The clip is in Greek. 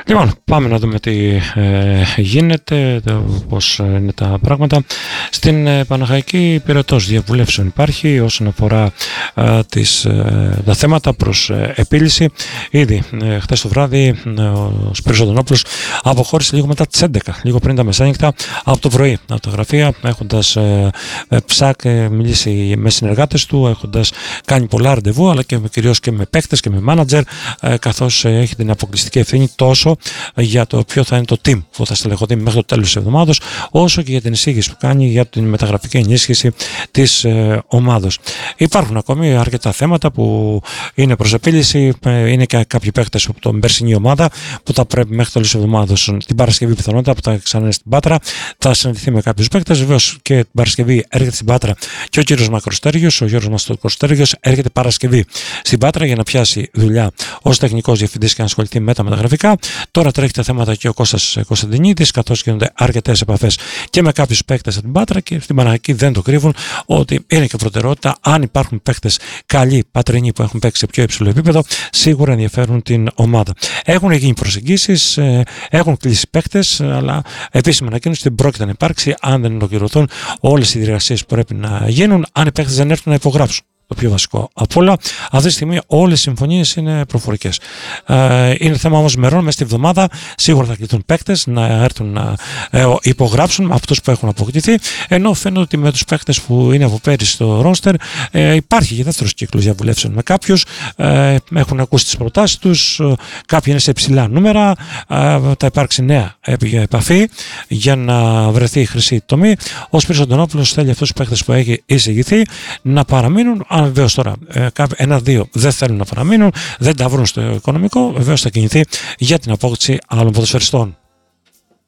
Λοιπόν, πάμε να δούμε τι γίνεται, πώς είναι τα πράγματα. Στην Παναχαϊκή Πυρετός διαβουλεύσεων υπάρχει όσον αφορά τα θέματα προς επίλυση. Ήδη χτες το βράδυ ο Σπύρος Αντωνόπουλος αποχώρησε λίγο μετά τις 11, λίγο πριν τα μεσάνυχτα από το πρωί από τα γραφεία, έχοντας μιλήσει με συνεργάτες του, έχοντας κάνει πολλά ραντεβού, αλλά και κυρίως και με παίκτες και με μάνατζερ, καθώς έχει την αποκλειστική ευθύνη τόσο για το ποιο θα είναι το team που θα στελεχωθεί μέχρι το τέλος της εβδομάδος, όσο και για την εισήγηση που κάνει για την μεταγραφική ενίσχυση της ομάδος. Υπάρχουν ακόμη αρκετά θέματα που είναι προς επίλυση. Είναι και κάποιοι παίκτες από την περσινή ομάδα που θα πρέπει μέχρι το τέλος της εβδομάδος, την Παρασκευή πιθανότητα, που θα ξανά στην Πάτρα, θα συναντηθεί με κάποιους παίκτες. Βεβαίως και την Παρασκευή έρχεται στην Πάτρα και ο κύριος Μακροστέργιος, ο Γιώργος Μακροστέργιος έρχεται Παρασκευή στην Πάτρα για να πιάσει δουλειά ως τεχνικός διευθυντής και να ασχοληθεί με τα μεταγραφικά. Τώρα τρέχει τα θέματα και ο Κώστας Κωνσταντινίδης, καθώς γίνονται αρκετές επαφές και με κάποιους παίκτες από την Πάτρα, και στην Παναχαϊκή δεν το κρύβουν ότι είναι και προτεραιότητα. Αν υπάρχουν παίκτες καλοί πατρινοί που έχουν παίξει σε πιο υψηλό επίπεδο, σίγουρα ενδιαφέρουν την ομάδα. Έχουν γίνει προσεγγίσεις, έχουν κλείσει παίκτες, αλλά επίσημα ανακοίνωση δεν πρόκειται να υπάρξει αν δεν ολοκληρωθούν όλες οι διεργασίες που πρέπει να γίνουν, αν οι παίκτες δεν έρθουν να υπογράψουν. Το πιο βασικό από όλα, αυτή τη στιγμή όλες οι συμφωνίες είναι προφορικές. Είναι θέμα όμως μερών μέσα στη εβδομάδα. Σίγουρα θα κληθούν παίκτες να έρθουν να υπογράψουν αυτούς που έχουν αποκτηθεί. Ενώ φαίνεται ότι με τους παίκτες που είναι από πέρυσι στο ρόστερ υπάρχει και δεύτερος κύκλος διαβουλεύσεων με κάποιους. Έχουν ακούσει τις προτάσεις τους. Κάποιοι είναι σε υψηλά νούμερα. Θα υπάρξει νέα επαφή για να βρεθεί η χρυσή τομή. Ο Σπύρος Αντωνόπουλος θέλει αυτούς τους παίκτες που έχει εισηγηθεί να παραμείνουν. Αν βεβαίως τώρα ένα-δύο δεν θέλουν να παραμείνουν, δεν τα βρουν στο οικονομικό, βεβαίως θα κινηθεί για την απόκτηση άλλων ποδοσφαιριστών.